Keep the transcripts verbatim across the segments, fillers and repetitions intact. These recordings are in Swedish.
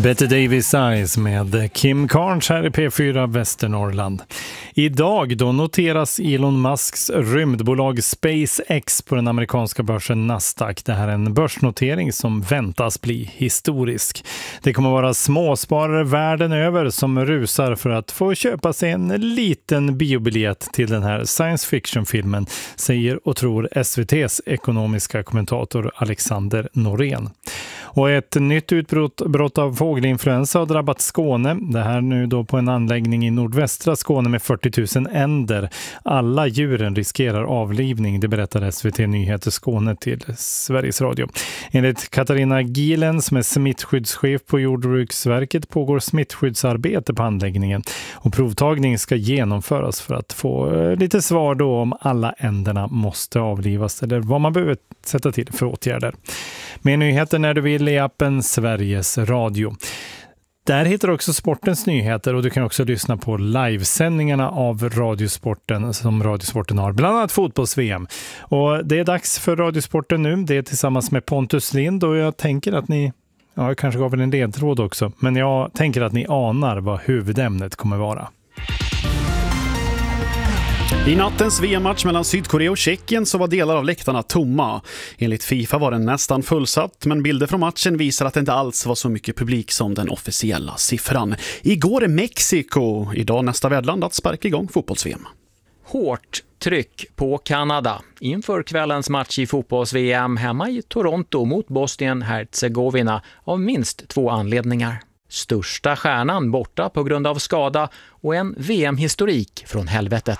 Bette Davis Eyes med Kim Carnes här i P fyra Västernorrland. Idag då noteras Elon Musks rymdbolag SpaceX på den amerikanska börsen Nasdaq. Det här är en börsnotering som väntas bli historisk. Det kommer vara småsparare världen över som rusar för att få köpa sig en liten biobiljett till den här science fiction-filmen, säger och tror S V T:s ekonomiska kommentator Alexander Norén. Och ett nytt utbrott brott av fågelinfluensa har drabbat Skåne. Det här nu då på en anläggning i nordvästra Skåne med fyrtio tusen änder. Alla djuren riskerar avlivning, det berättar S V T Nyheter Skåne till Sveriges Radio. Enligt Katarina Gielen som är smittskyddschef på Jordbruksverket pågår smittskyddsarbete på anläggningen. Och provtagning ska genomföras för att få lite svar då om alla änderna måste avlivas eller vad man behöver sätta till för åtgärder. Med nyheter när du vill i appen Sveriges Radio. Där hittar du också sportens nyheter och du kan också lyssna på livesändningarna av Radiosporten som Radiosporten har, bland annat fotbolls-V M. Och det är dags för Radiosporten nu, det är tillsammans med Pontus Lind och jag tänker att ni, ja jag kanske gav väl en ledtråd också, men jag tänker att ni anar vad huvudämnet kommer vara. I nattens V M-match mellan Sydkorea och Tjeckien så var delar av läktarna tomma. Enligt FIFA var den nästan fullsatt, men bilder från matchen visar att det inte alls var så mycket publik som den officiella siffran. Igår är Mexiko, idag nästa värdland att sparka igång fotbolls-V M. Hårt tryck på Kanada inför kvällens match i fotbolls-V M hemma i Toronto mot Bosnien-Herzegovina av minst två anledningar. Största stjärnan borta på grund av skada och en V M-historik från helvetet.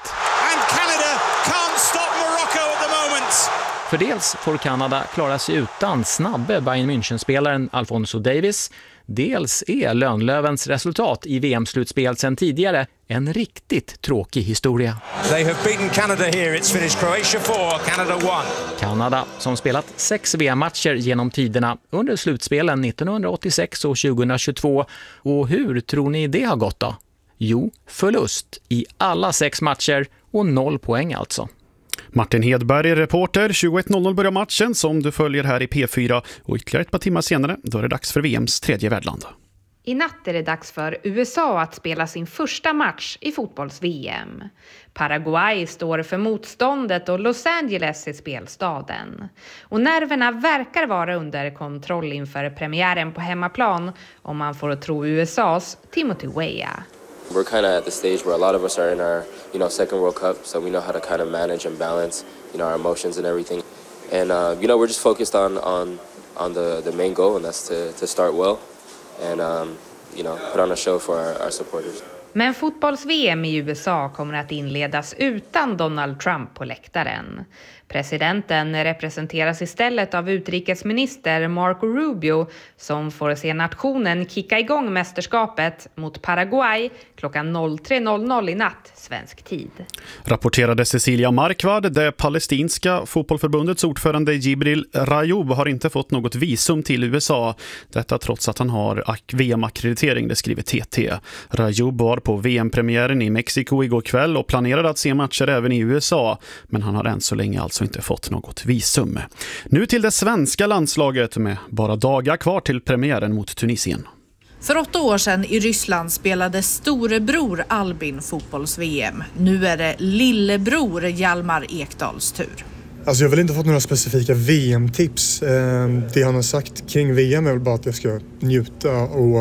För dels får Kanada klara sig utan snabbe Bayern München-spelaren Alphonso Davies. Dels är Lönlövens resultat i V M-slutspel sedan tidigare en riktigt tråkig historia. They have beaten Canada here. It's finished Croatia four, Canada one. Kanada som spelat sex V M-matcher genom tiderna under slutspelen nittonhundraåttiosex och tjugohundratjugotvå. Och hur tror ni det har gått då? Jo, förlust i alla sex matcher och noll poäng alltså. Martin Hedberg är reporter. tjugoett noll noll börjar matchen som du följer här i P fyra och ytterligare ett par timmar senare då är det dags för V M:s tredje värdland. I natt är det dags för U S A att spela sin första match i fotbolls-V M. Paraguay står för motståndet och Los Angeles är spelstaden. Och nerverna verkar vara under kontroll inför premiären på hemmaplan om man får tro U S A:s Timothy Weah. We're kind of at the stage where a lot of us are in our, you know, second World Cup, so we know how to kind of manage and balance, you know, our emotions and everything. And uh, you know, we're just focused on on on the the main goal, and that's to to start well and um, you know, put on a show for our, our supporters. Men fotbolls-V M i U S A kommer att inledas utan Donald Trump på läktaren. Presidenten representeras istället av utrikesminister Marco Rubio som får se nationen kicka igång mästerskapet mot Paraguay klockan tre noll noll i natt svensk tid. Rapporterade Cecilia Markvard. Det palestinska fotbollförbundets ordförande Jibril Rajoub har inte fått något visum till U S A. Detta trots att han har V M-akkreditering, det skriver T T. Rajoub var på V M-premiären i Mexiko igår kväll och planerade att se matcher även i U S A, men han har än så länge alltså inte fått något visum. Nu till det svenska landslaget med bara dagar kvar till premiären mot Tunisien. För åtta år sedan i Ryssland spelade storebror Albin fotbolls-V M. Nu är det lillebror Hjalmar Ekdals tur. Alltså jag har väl inte fått några specifika V M-tips. Det han har sagt kring V M är väl bara att jag ska njuta och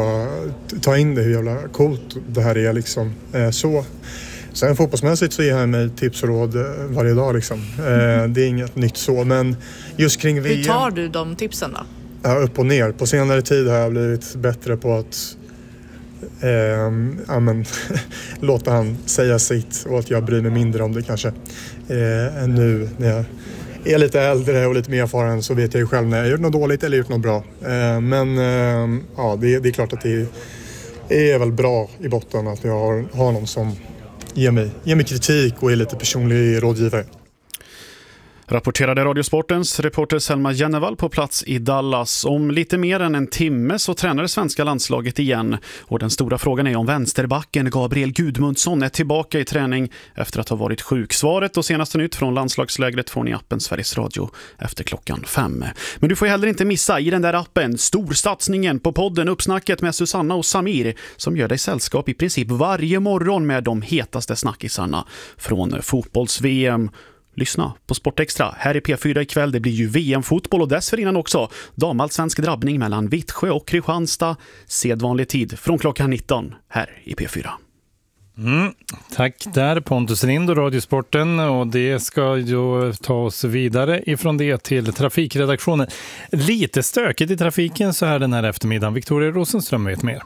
ta in det, hur jävla coolt det här är liksom. Så. Sen fotbollsmässigt så ger han mig tips och råd varje dag liksom. Det är inget nytt så, men just kring V M... Hur tar du de tipsen då? Ja, upp och ner. På senare tid har jag blivit bättre på att eh, ja, men, låta han säga sitt och att jag bryr mig mindre om det kanske. Eh, än nu när jag är lite äldre och lite mer erfaren så vet jag ju själv när jag gjort något dåligt eller gjort något bra. Eh, men eh, ja, det, det är klart att det är väl bra i botten att jag har, har någon som ger mig, ger mig kritik och är lite personlig rådgivare. Rapporterade Radiosportens reporter Selma Jennevall på plats i Dallas. Om lite mer än en timme så tränar det svenska landslaget igen. Och den stora frågan är om vänsterbacken Gabriel Gudmundsson är tillbaka i träning efter att ha varit sjuk. Svaret och senaste nytt från landslagslägret får ni i appen Sveriges Radio efter klockan fem. Men du får heller inte missa i den där appen storsatsningen på podden Uppsnacket med Susanna och Samir som gör dig sällskap i princip varje morgon med de hetaste snackisarna från fotbolls-V M. Lyssna på Sportextra. Här i P fyra ikväll, det blir ju V M-fotboll och dessförinnan också damallsvensk drabbning mellan Vittsjö och Kristianstad. Sedvanlig tid från klockan nitton här i P fyra. Mm, tack där Pontus Lind och Radiosporten, och det ska ju ta oss vidare ifrån det till trafikredaktionen. Lite stökigt i trafiken så här den här eftermiddagen. Victoria Rosenström vet mer.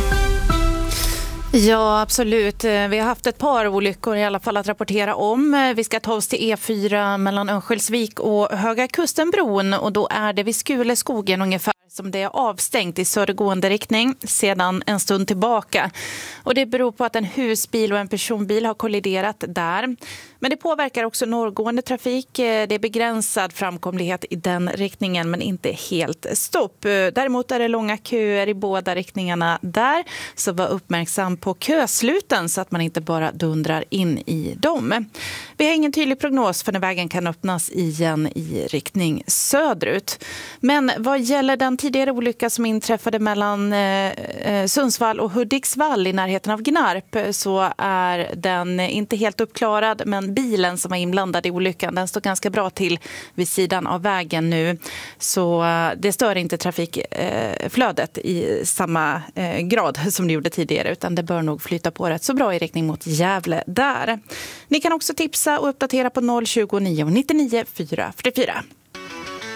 Ja, absolut. Vi har haft ett par olyckor i alla fall att rapportera om. Vi ska ta oss till E fyra mellan Örnsköldsvik och Höga Kustenbron, och då är det vid Skuleskogen ungefär som det är avstängt i södergående riktning sedan en stund tillbaka. Och det beror på att en husbil och en personbil har kolliderat där. Men det påverkar också norrgående trafik. Det är begränsad framkomlighet i den riktningen men inte helt stopp. Däremot är det långa köer i båda riktningarna där. Så var uppmärksam på kösluten så att man inte bara dundrar in i dem. Vi har ingen tydlig prognos för när vägen kan öppnas igen i riktning söderut. Men vad gäller den tidigare olycka som inträffade mellan eh, Sundsvall och Hudiksvall i närheten av Gnarp, så är den inte helt uppklarad, men bilen som var inblandad i olyckan, den står ganska bra till vid sidan av vägen nu. Så det stör inte trafikflödet i samma grad som det gjorde tidigare, utan det bör nog flyta på rätt så bra i riktning mot Gävle där. Ni kan också tipsa och uppdatera på noll tjugo nio nittionio fyra fyrtiofyra.